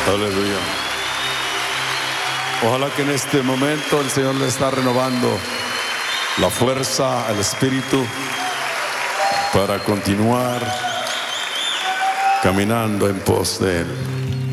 Aleluya. Ojalá que en este momento el Señor le está renovando la fuerza, el espíritu para continuar caminando en pos de Él.